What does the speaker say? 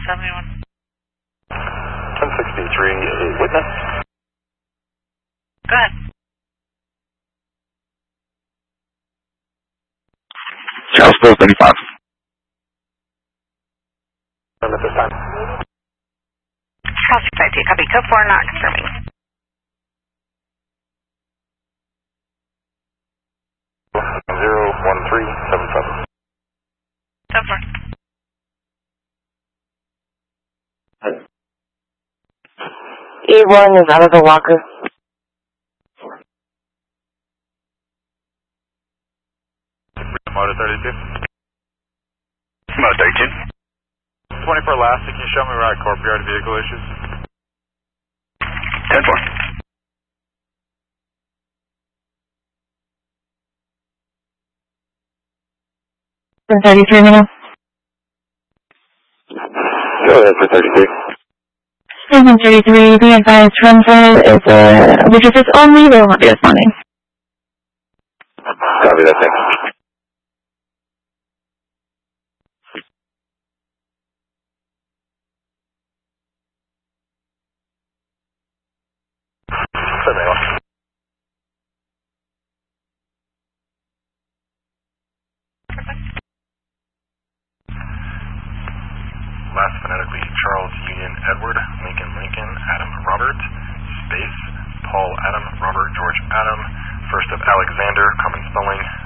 71. 1063, a witness. Go ahead. Charles Bill 35. At this time. Charles 52, copy. Code 4, not confirming. Zero 1377. 10-4. E1 is out of the locker. Motor 32. Motor 32. 24 last, can you show me where at courtyard vehicle issues? 10-4. 33 minutes. Go ahead for 33. 33, be advised, Renzo is witnesses only, they will not be responding. Copy that, thanks. Last phonetically, Charles Union Edward, Lincoln Adam Robert, space, Paul Adam Robert George Adam, first of Alexander, common spelling,